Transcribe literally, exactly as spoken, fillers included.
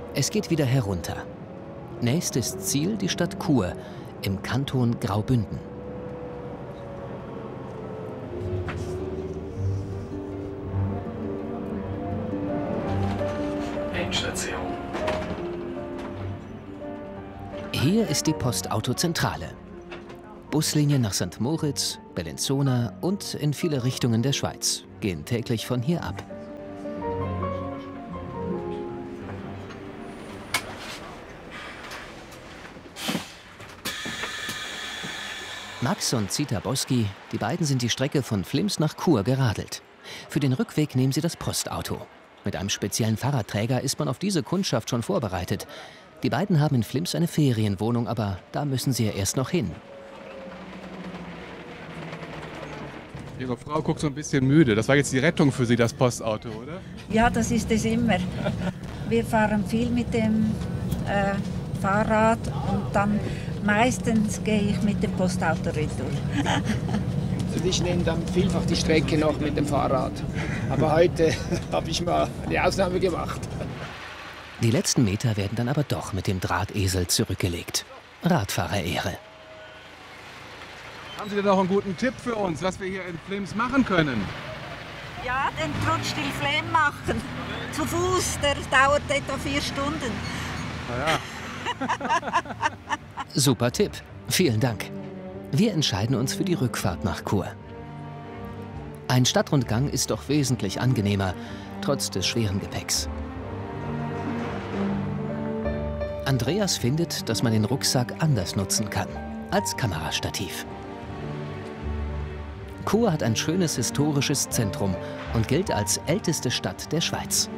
Es geht wieder herunter. Nächstes Ziel die Stadt Chur im Kanton Graubünden. Endstation. Hier ist die Postautozentrale. Buslinien nach Sankt Moritz, Bellinzona und in viele Richtungen der Schweiz gehen täglich von hier ab. Max und Zita Boski, die beiden sind die Strecke von Flims nach Chur geradelt. Für den Rückweg nehmen sie das Postauto. Mit einem speziellen Fahrradträger ist man auf diese Kundschaft schon vorbereitet. Die beiden haben in Flims eine Ferienwohnung, aber da müssen sie ja erst noch hin. Ihre Frau guckt so ein bisschen müde. Das war jetzt die Rettung für Sie, das Postauto, oder? Ja, das ist es immer. Wir fahren viel mit dem äh, Fahrrad und dann meistens gehe ich mit dem Postauto retour. Also ich nehme dann vielfach die Strecke noch mit dem Fahrrad. Aber heute habe ich mal eine Ausnahme gemacht. Die letzten Meter werden dann aber doch mit dem Drahtesel zurückgelegt. Radfahrerehre. Haben Sie denn noch einen guten Tipp für uns, was wir hier in Flims machen können? Ja, den Trutschstil Flem machen. Zu Fuß, der dauert etwa vier Stunden. Na ja. Super Tipp. Vielen Dank. Wir entscheiden uns für die Rückfahrt nach Chur. Ein Stadtrundgang ist doch wesentlich angenehmer, trotz des schweren Gepäcks. Andreas findet, dass man den Rucksack anders nutzen kann, als Kamerastativ. Chur hat ein schönes historisches Zentrum und gilt als älteste Stadt der Schweiz.